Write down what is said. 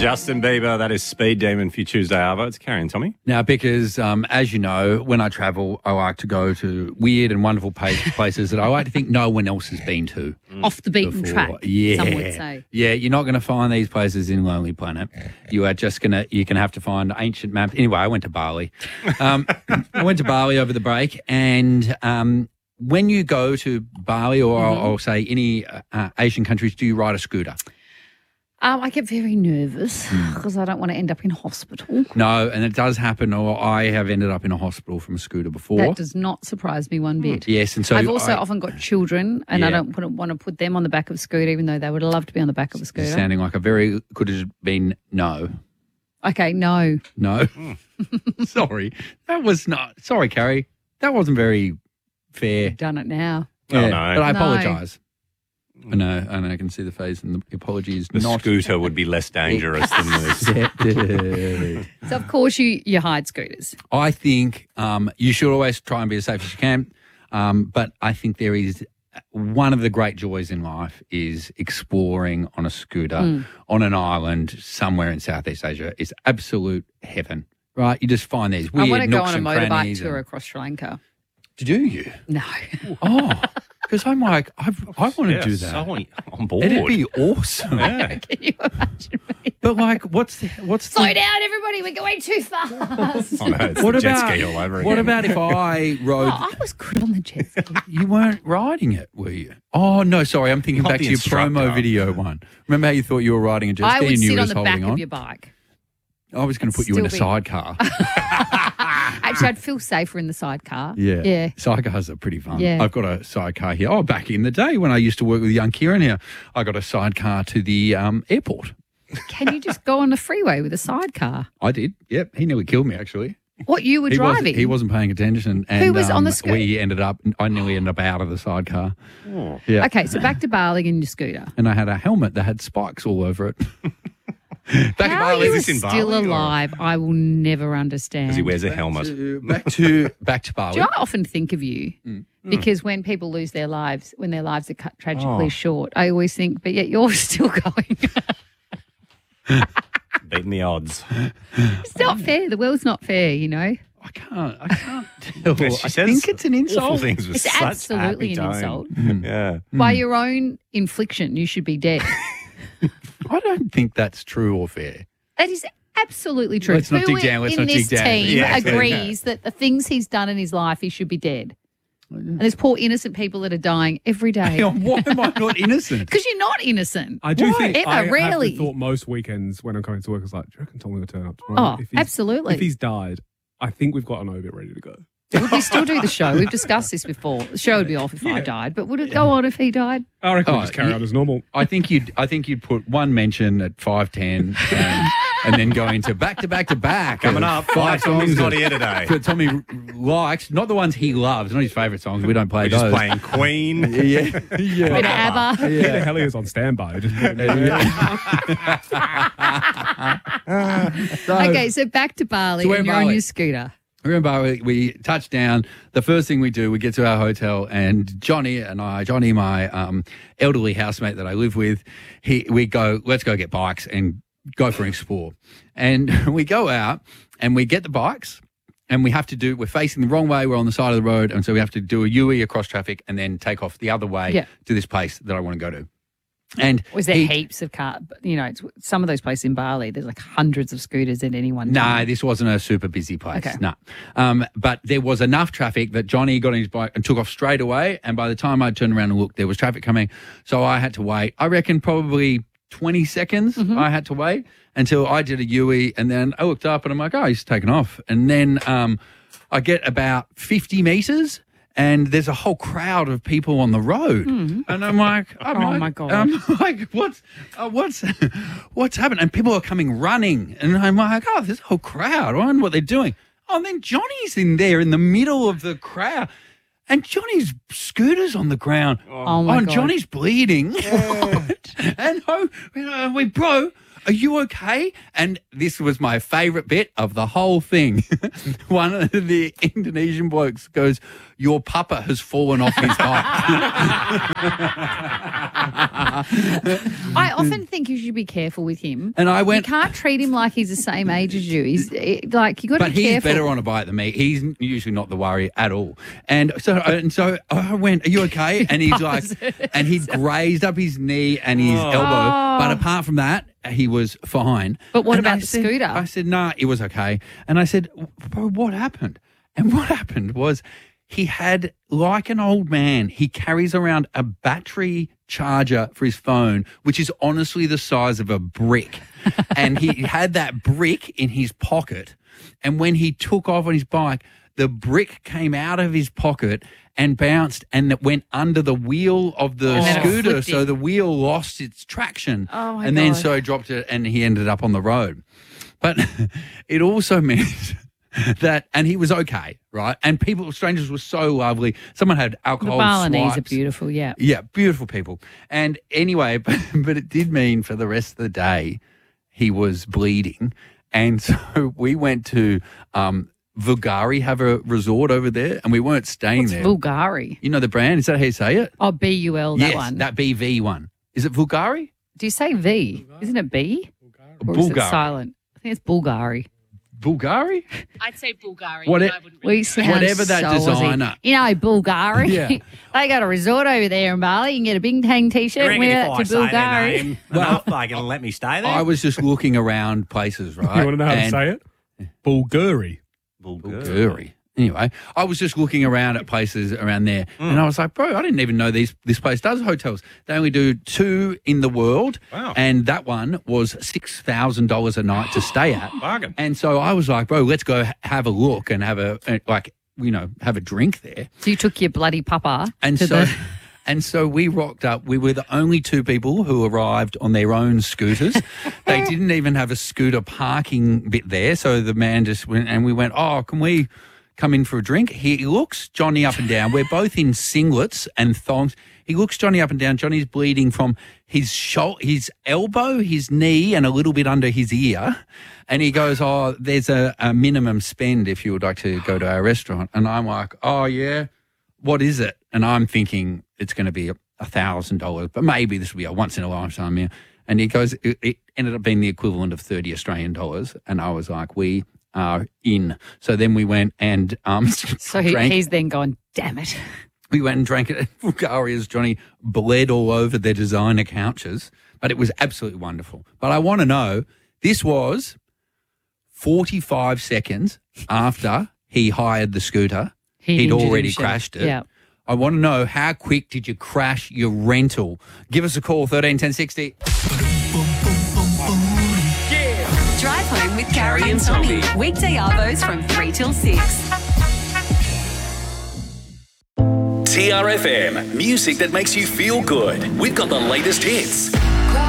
Justin Bieber, that is Speed Demon for your Tuesday Arvo. It's Carrie and Tommy. Now, because as you know, when I travel, I like to go to weird and wonderful places that I like to think no one else has been to. Off the beaten before. track, Yeah. some would say. Yeah, you're not going to find these places in Lonely Planet. You are just going to, you're going to have to find ancient maps. Anyway, I went to Bali. I went to Bali over the break, and when you go to Bali or I'll say any Asian countries, do you ride a scooter? I get very nervous because I don't want to end up in hospital. No, and it does happen, or I have ended up in a hospital from a scooter before. That does not surprise me one bit. Yes, and so I've also often got children, and I Yeah. don't want to put them on the back of a scooter, even though they would love to be on the back of a scooter. sounding like a very could have been no. Okay, no. No. Sorry. That was not sorry, Carrie. That wasn't very fair. Done it now. Oh, no. But I No. apologise. I know, and I can see the face, and the apology is The not scooter would be less dangerous than this. accepted. So, of course, you hide scooters. I think you should always try and be as safe as you can. But I think there is one of the great joys in life is exploring on a scooter on an island somewhere in Southeast Asia. It's absolute heaven, right? You just find these weird I want to go nooks on a and motorbike crannies tour and- across Sri Lanka. Do you? No. Oh, because I'm like, I want to do Yes, that. I want on board. It'd be awesome. Yeah. Can you imagine me? But like, what's Slow down, everybody. We're going too fast. Oh, no, it's What the jet about ski all over what again. about if I rode? Oh, I was good on the jet ski. You weren't riding it, were you? Oh no, sorry. I'm thinking Not back the to your promo instructor. video one. Remember how you thought you were riding a jet I ski would and you sit were on just the back holding of on? your bike. I was going to put you in a Still be- sidecar. Actually, I'd feel safer in the sidecar. Yeah. Yeah. Sidecars are pretty fun. Yeah. I've got a sidecar here. Oh, back in the day when I used to work with young Kieran here, I got a sidecar to the airport. Can you just go on the freeway with a sidecar? I did. Yep. He nearly killed me, actually. What, you were driving? He wasn't paying attention. And, Who was on the scooter? I nearly ended up out of the sidecar. Yeah. Okay, so back to Bali in your scooter. And I had a helmet that had spikes all over it. Back How to you Bali. this in still Bali, or- alive, I will never understand. Because he wears a helmet. Back to Bali. Do you know, I often think of you because when people lose their lives, when their lives are cut tragically short, I always think, but yet you're still going. Beating the odds. It's not fair. The world's not fair, you know. I can't tell. She I says think it's an Awful insult. things with It's such absolutely happy an tone. insult. Yeah. By your own infliction, you should be dead. I don't think that's true or fair. That is absolutely true. Let's not Who dig down, let's in not this dig down. team Yeah, agrees that the things he's done in his life, he should be dead? And there's poor innocent people that are dying every day. Why am I not innocent? Because you're not innocent. I do think Ever, I have rarely. the thought most weekends when I'm coming to work is like, do you reckon Tom will turn up tomorrow? Oh, If he's- absolutely. If he's died, I think we've got an obit ready to go. Would we still do the show? We've discussed this before. The show would be off if I died, but would it go on if he died? I reckon Oh, we'll just carry yeah. on as normal. I think you'd put one mention at 5:10 and then go into back to back to back. Coming up, five songs not here today. that Tommy likes, not the ones he loves, not his favourite songs. We don't play We're just those. playing Queen. Yeah, yeah. Bit of ABBA. Peter Hellier's on standby. Just put him in there. Okay, so back to Bali So we're and in you're on Bali. your scooter. Remember, we touch down. The first thing we do, we get to our hotel, and Johnny, my elderly housemate that I live with, we go, let's go get bikes and go for an explore. And we go out and we get the bikes, and we're facing the wrong way. We're on the side of the road, and so we have to do a U-E across traffic and then take off the other way to this place that I want to go to. And Was there heaps of cars? You know, some of those places in Bali, there's like hundreds of scooters at any one No, time. this wasn't a super busy place. Okay. No. But there was enough traffic that Johnny got on his bike and took off straight away. And by the time I turned around and looked, there was traffic coming. So I had to wait. I reckon probably 20 seconds I had to wait until I did a U-E. And then I looked up and I'm like, oh, he's taken off. And then I get about 50 metres. And there's a whole crowd of people on the road, and I'm like, my God. I'm like, what's happening? And people are coming running, and I'm like, oh, there's a whole crowd. I wonder what they're doing. Oh, and then Johnny's in there in the middle of the crowd, and Johnny's scooter's on the ground. Oh, my and God. Johnny's bleeding, and we bro. Are you okay? And this was my favourite bit of the whole thing. One of the Indonesian blokes goes, your papa has fallen off his bike. I often think you should be careful with him. And I went. You can't treat him like he's the same age as you. He's like you got to But be he's careful. better on a bike than me. He's usually not the worry at all. And so I went, "Are you okay?" And he's like, and he grazed up his knee and his elbow. But apart from that, he was fine. But what And about I the said- scooter? I said, "Nah, it was okay." And I said, "Bro, what happened?" And what happened was he had, like an old man, he carries around a battery charger for his phone, which is honestly the size of a brick. And he had that brick in his pocket. And when he took off on his bike, the brick came out of his pocket and bounced and it went under the wheel of the And then it scooter. flipped So him. the wheel lost its traction. Oh, my and then God. so he dropped it and he ended up on the road. But it also meant that, and he was okay, right? And strangers were so lovely. Someone had The alcohol Balinese are swipes. beautiful, yeah. Yeah, beautiful people. And anyway, but it did mean for the rest of the day he was bleeding. And so we went to Bulgari, have a resort over there, and we weren't staying What's there. Bulgari? You know the brand? Is that how you say it? Oh, BUL, that yes, one. that BV one. Is it Bulgari? Do you say V? Isn't it B? Or is it Bulgari. silent? I think it's Bulgari. Bulgari? I'd say Bulgari. What but it- I wouldn't We really sound Whatever that so Aussie. designer. You know, Bulgari. Yeah. They got a resort over there in Bali. You can get a Bing Tang t-shirt and wear that to Bulgari. enough, they can let me stay there. I was just looking around places, right? You want to know how to And- say it? Bulgari. Bulgari. Anyway, I was just looking around at places around there, and I was like, bro, I didn't even know this place does hotels. They only do 2 in the world, Wow. and that one was $6,000 a night to stay at. Bargain. And so I was like, bro, let's go have a look and have a drink there. So you took your bloody papa And to so, the... and so we rocked up. We were the only 2 people who arrived on their own scooters. They didn't even have a scooter parking bit there. So the man just went, and we went, oh, can we come in for a drink? He looks Johnny up and down. We're both in singlets and thongs. He looks Johnny up and down. Johnny's bleeding from his elbow, his knee, and a little bit under his ear. And he goes, oh, there's a minimum spend if you would like to go to our restaurant. And I'm like, oh, yeah, what is it? And I'm thinking it's going to be $1,000, but maybe this will be a once in a lifetime meal. And he goes, it ended up being the equivalent of 30 Australian dollars. And I was like, we are in. So then we went and So drank. he's then gone, damn it. We went and drank it at Bulgari as Johnny bled all over their designer couches, but it was absolutely wonderful. But I want to know, this was 45 seconds after he hired the scooter. He'd injured already himself. crashed it. Yeah. I want to know, how quick did you crash your rental? Give us a call, 13 10 60. Drive home with Carrie and Tommy. Weekday arvos from 3 till 6. TRFM, music that makes you feel good. We've got the latest hits.